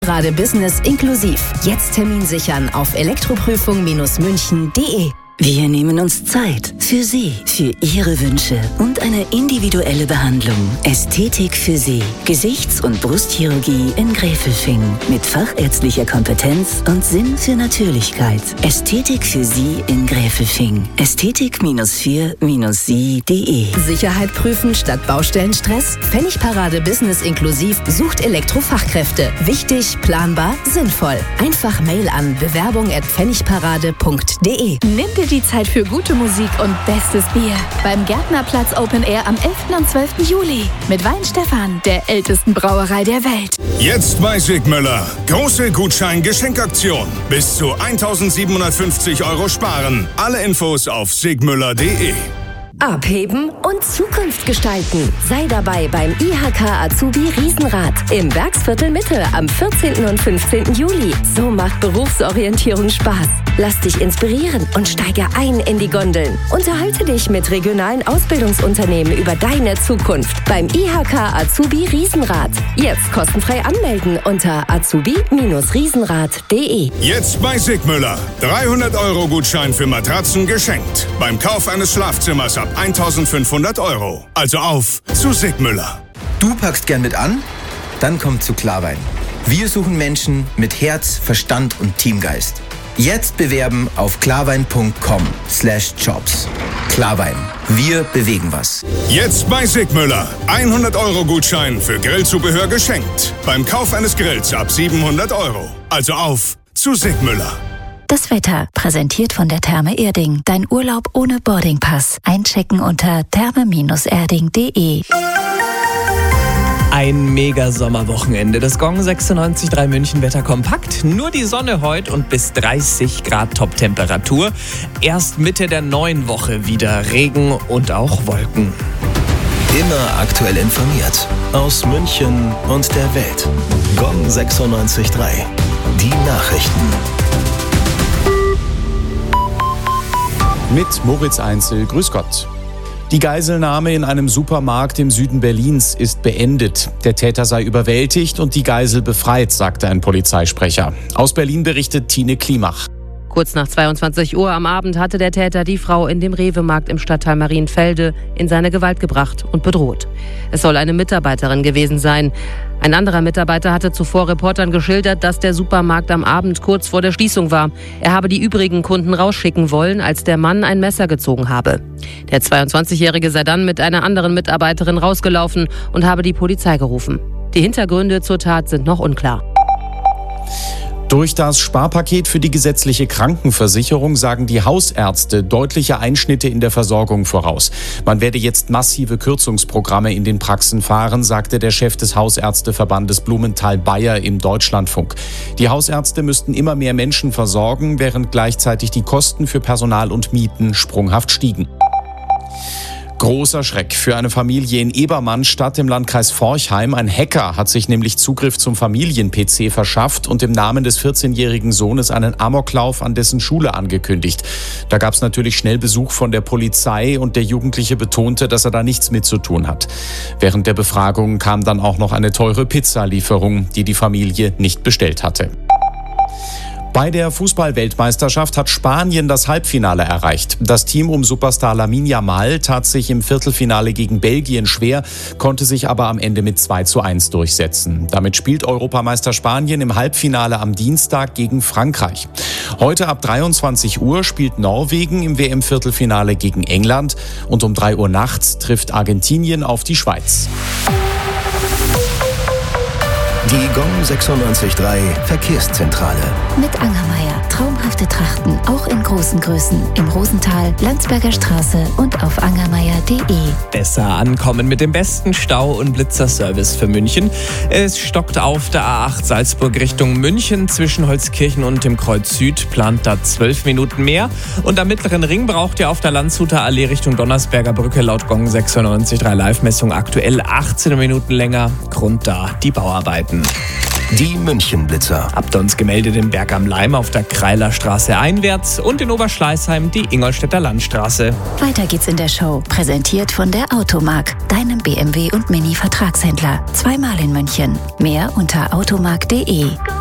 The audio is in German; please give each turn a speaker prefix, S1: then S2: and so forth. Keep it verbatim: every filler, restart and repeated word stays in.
S1: Gerade Business inklusiv. Jetzt Termin sichern auf elektroprüfung München punkt de.
S2: Wir nehmen uns Zeit für Sie, für Ihre Wünsche und eine individuelle Behandlung. Ästhetik für Sie. Gesichts- und Brustchirurgie in Gräfelfing. Mit fachärztlicher Kompetenz und Sinn für Natürlichkeit. Ästhetik für Sie in Gräfelfing. Ästhetik vier sie punkt de.
S1: Sicherheit prüfen statt Baustellenstress? Pfennigparade Business inklusiv sucht Elektrofachkräfte. Wichtig, planbar, sinnvoll. Einfach Mail an bewerbung at pfennigparade punkt de.
S3: Nimm dir die Zeit für gute Musik und bestes Bier beim Gärtnerplatz Open Air am elften und zwölften Juli mit Weinstefan, der ältesten Brauerei der Welt.
S4: Jetzt bei Sigmüller. Große Gutschein-Geschenkaktion. Bis zu eintausendsiebenhundertfünfzig Euro sparen. Alle Infos auf sigmüller punkt de.
S5: Abheben und Zukunft gestalten. Sei dabei beim I H K Azubi Riesenrad im Werksviertel Mitte am vierzehnten und fünfzehnten Juli. So macht Berufsorientierung Spaß. Lass dich inspirieren und steige ein in die Gondeln. Unterhalte dich mit regionalen Ausbildungsunternehmen über deine Zukunft beim I H K Azubi Riesenrad. Jetzt kostenfrei anmelden unter azubi riesenrad punkt de.
S4: Jetzt bei Sigmüller. dreihundert Euro Gutschein für Matratzen geschenkt. Beim Kauf eines Schlafzimmers ab eintausendfünfhundert Euro. Also auf zu Sigmüller.
S6: Du packst gern mit an? Dann komm zu Klarwein. Wir suchen Menschen mit Herz, Verstand und Teamgeist. Jetzt bewerben auf klarwein punkt com slash jobs. Klarwein. Wir bewegen was.
S4: Jetzt bei Sigmüller. hundert Euro Gutschein für Grillzubehör geschenkt. Beim Kauf eines Grills ab siebenhundert Euro. Also auf zu Sigmüller.
S3: Das Wetter, präsentiert von der Therme Erding. Dein Urlaub ohne Boardingpass. Einchecken unter therme erding punkt de.
S7: Ein Mega-Sommerwochenende. Das Gong sechsundneunzig Komma drei München Wetter kompakt. Nur die Sonne heute und bis dreißig Grad Top-Temperatur. Erst Mitte der neuen Woche wieder Regen und auch Wolken.
S8: Immer aktuell informiert. Aus München und der Welt. Gong sechsundneunzig Komma drei. Die Nachrichten.
S9: Mit Moritz Einzel, grüß Gott. Die Geiselnahme in einem Supermarkt im Süden Berlins ist beendet. Der Täter sei überwältigt und die Geisel befreit, sagte ein Polizeisprecher. Aus Berlin berichtet Tine Klimach.
S10: Kurz nach zweiundzwanzig Uhr am Abend hatte der Täter die Frau in dem Rewe-Markt im Stadtteil Marienfelde in seine Gewalt gebracht und bedroht. Es soll eine Mitarbeiterin gewesen sein. Ein anderer Mitarbeiter hatte zuvor Reportern geschildert, dass der Supermarkt am Abend kurz vor der Schließung war. Er habe die übrigen Kunden rausschicken wollen, als der Mann ein Messer gezogen habe. Der zweiundzwanzigjährige sei dann mit einer anderen Mitarbeiterin rausgelaufen und habe die Polizei gerufen. Die Hintergründe zur Tat sind noch unklar.
S9: Durch das Sparpaket für die gesetzliche Krankenversicherung sagen die Hausärzte deutliche Einschnitte in der Versorgung voraus. Man werde jetzt massive Kürzungsprogramme in den Praxen fahren, sagte der Chef des Hausärzteverbandes Blumenthal-Bayer im Deutschlandfunk. Die Hausärzte müssten immer mehr Menschen versorgen, während gleichzeitig die Kosten für Personal und Mieten sprunghaft stiegen. Großer Schreck für eine Familie in Ebermannstadt im Landkreis Forchheim. Ein Hacker hat sich nämlich Zugriff zum Familien-P C verschafft und im Namen des vierzehnjährigen Sohnes einen Amoklauf an dessen Schule angekündigt. Da gab es natürlich schnell Besuch von der Polizei und der Jugendliche betonte, dass er da nichts mit zu tun hat. Während der Befragung kam dann auch noch eine teure Pizzalieferung, die die Familie nicht bestellt hatte. Bei der Fußball-Weltmeisterschaft hat Spanien das Halbfinale erreicht. Das Team um Superstar Lamine Yamal tat sich im Viertelfinale gegen Belgien schwer, konnte sich aber am Ende mit zwei zu eins durchsetzen. Damit spielt Europameister Spanien im Halbfinale am Dienstag gegen Frankreich. Heute ab dreiundzwanzig Uhr spielt Norwegen im W M-Viertelfinale gegen England und um drei Uhr nachts trifft Argentinien auf die Schweiz.
S8: Die Gong sechsundneunzig Komma drei Verkehrszentrale.
S3: Mit Angermeier. Traumhafte Trachten, auch in großen Größen. Im Rosental, Landsberger Straße und auf angermeier punkt de.
S7: Besser ankommen mit dem besten Stau- und Blitzerservice für München. Es stockt auf der A acht Salzburg Richtung München. Zwischen Holzkirchen und dem Kreuz Süd plant da zwölf Minuten mehr. Und am Mittleren Ring braucht ihr auf der Landshuter Allee Richtung Donnersberger Brücke laut Gong sechsundneunzig Komma drei Live-Messung aktuell achtzehn Minuten länger. Grund da die Bauarbeiten.
S8: Die München-Blitzer.
S7: Habt ihr uns gemeldet im Berg am Leim auf der Kreiler Straße einwärts und in Oberschleißheim die Ingolstädter Landstraße.
S11: Weiter geht's in der Show. Präsentiert von der Automark, deinem B M W und Mini-Vertragshändler. Zweimal in München. Mehr unter automark punkt de.